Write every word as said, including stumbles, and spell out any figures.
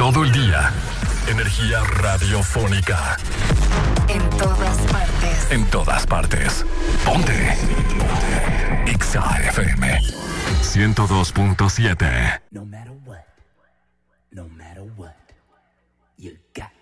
todo el día. Energía radiofónica. En todas partes. En todas partes. Ponte. Ponte. Ixa F M. ciento dos punto siete. No matter what. No matter what. You got